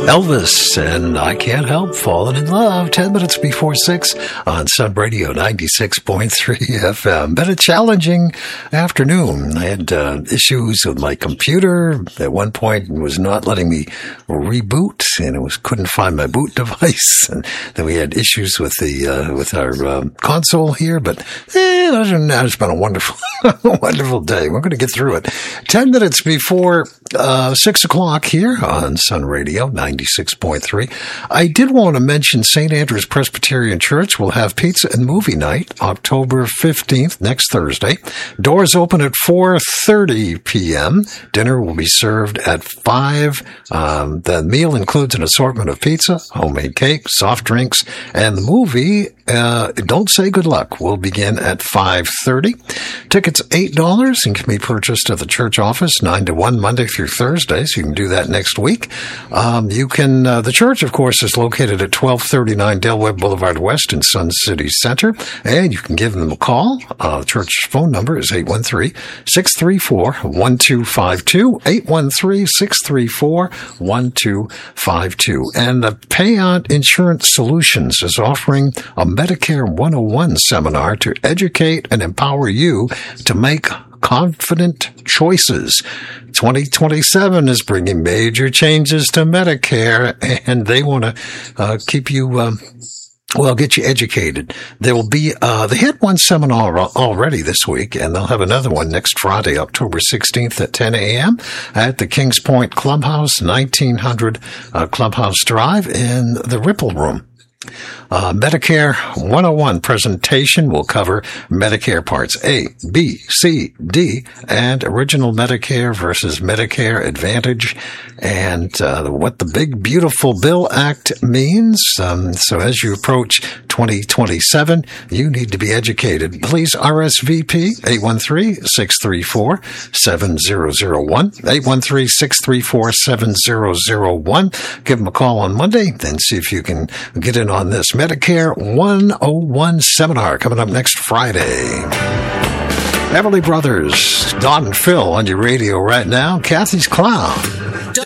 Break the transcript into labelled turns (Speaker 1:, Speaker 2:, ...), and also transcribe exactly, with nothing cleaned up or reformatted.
Speaker 1: Elvis and I Can't Help Falling in Love, ten minutes before six on Sun Radio ninety-six point three F M. Been a challenging afternoon. I had uh, issues with my computer. At one point, it was not letting me reboot, and it was couldn't find my boot device. And then we had issues with the uh, with our uh, console here, but eh, other than that, it's been a wonderful, wonderful day. We're going to get through it. Ten minutes before uh, six o'clock here on Sun Radio ninety-six point three. I did want to mention Saint Andrew's Presbyterian Church will have pizza and movie night October fifteenth, next Thursday. Doors open at four thirty p.m. Dinner will be served at five. Um, the meal includes an assortment of pizza, homemade cake, soft drinks, and the movie, uh, Don't Say Good Luck, will begin at five thirty. Tickets eight dollars and can be purchased at the church office nine to one Monday through Thursday, so you can do that next week. Um, you can, uh, the church, of course, is located at twelve thirty-nine Delaware Boulevard West in Sun City Center, and you can give them a call. Uh, the church phone number is eight one three, six three four, one two five two, eight one three, six three four, one two five two. And the Payout Insurance Solutions is offering a Medicare one oh one seminar to educate and empower you to make confident choices. twenty twenty-seven is bringing major changes to Medicare, and they want to uh, keep you, um, well, get you educated. There will be, uh, they had one seminar already this week, and they'll have another one next Friday, October sixteenth at ten a.m. at the Kings Point Clubhouse, nineteen hundred uh, Clubhouse Drive in the Ripple Room. Uh, Medicare one oh one presentation will cover Medicare Parts A, B, C, D, and Original Medicare versus Medicare Advantage, and uh, what the Big Beautiful Bill Act means. Um, so as you approach twenty twenty-seven, you need to be educated. Please R S V P eight one three, six three four, seven zero zero one, eight one three, six three four, seven zero zero one. Give them a call on Monday, then see if you can get in on this Medicare one oh one seminar coming up next Friday. Everly Brothers, Don and Phil on your radio right now. Kathy's Clown.